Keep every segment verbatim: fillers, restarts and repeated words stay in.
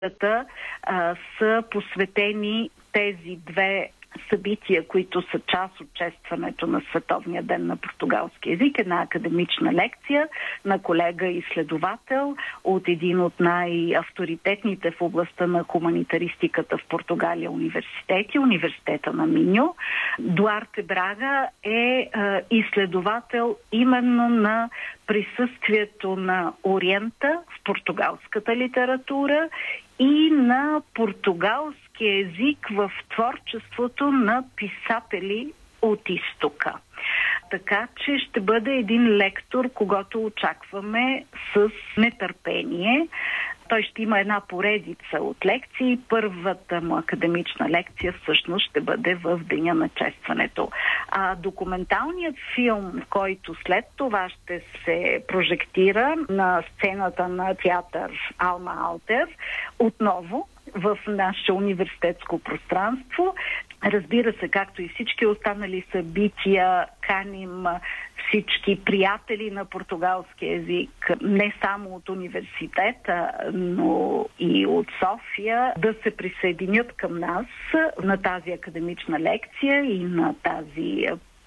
а, са посветени тези две събития, които са част от честването на Световния ден на португалски език. Една академична лекция на колега изследовател от един от най-авторитетните в областта на хуманитаристиката в Португалия университети, университета на Миньо. Дуарте Брага е, е изследовател именно на присъствието на Ориента в португалската литература и на португалски език в творчеството на писатели от изтока. Така че ще бъде един лектор, когато очакваме с нетърпение. Той ще има една поредица от лекции. Първата му академична лекция всъщност ще бъде в деня на честването. А документалният филм, който след това ще се прожектира на сцената на театър Алма Алтер, отново в наше университетско пространство. Разбира се, както и всички останали събития, каним всички приятели на португалски език, не само от университета, но и от София, да се присъединят към нас на тази академична лекция и на тази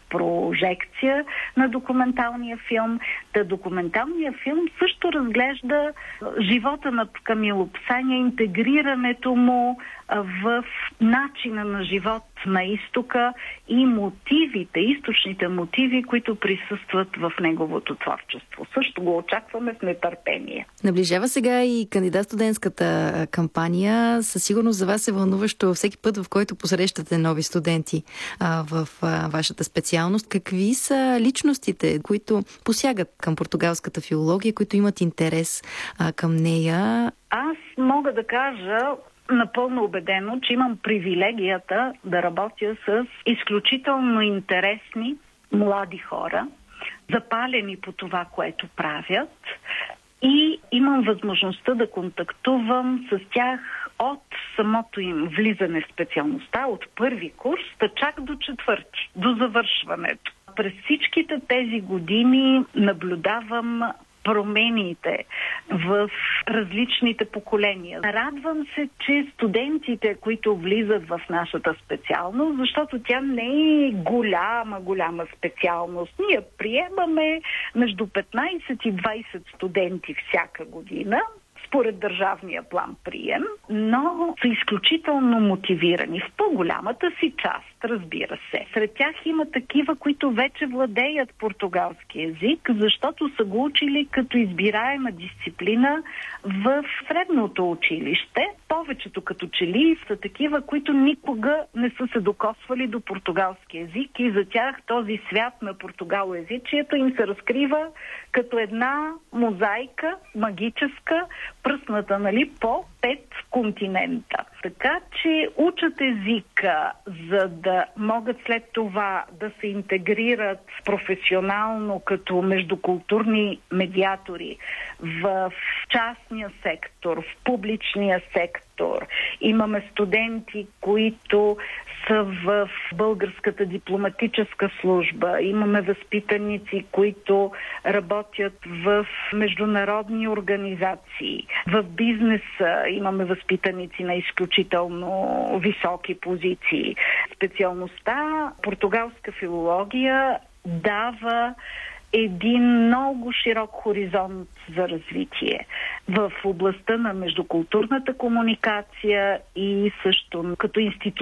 прожекция на документалния филм. Та документалният филм също разглежда живота на Камило Псаня, интегрирането му в начина на живот на изтока и мотивите, източните мотиви, които присъстват в неговото творчество. Също го очакваме с нетърпение. Наближава сега и кандидат-студентската кампания. Със сигурност за вас е вълнуващо всеки път, в който посрещате нови студенти а, в а, вашата специалност. Какви са личностите, които посягат към португалската филология, които имат интерес а, към нея? Аз мога да кажа напълно убедено, че имам привилегията да работя с изключително интересни млади хора, запалени по това, което правят, и имам възможността да контактувам с тях от самото им влизане в специалността, от първи курс, да чак до четвърти, до завършването. През всичките тези години наблюдавам промените в различните поколения. Радвам се, че студентите, които влизат в нашата специалност, защото тя не е голяма, голяма специалност. Ние приемаме между петнайсет и двайсет студенти всяка година, според държавния план прием, но са изключително мотивирани в по-голямата си част, разбира се. Сред тях има такива, които вече владеят португалски език, защото са го учили като избираема дисциплина в средното училище. Повечето като че ли са такива, които никога не са се докосвали до португалски език и за тях този свят на португалоезичието им се разкрива като една мозайка, магическа, пръсната, нали, по пет континента. Така че учат езика, за да могат след това да се интегрират професионално като междукултурни медиатори в частния сектор, в публичния сектор. Имаме студенти, които са в българската дипломатическа служба. Имаме възпитаници, които работят в международни организации. В бизнеса имаме възпитаници на изключително високи позиции. Специалността португалска филология дава един много широк хоризонт за развитие в областта на междукултурната комуникация и също като институция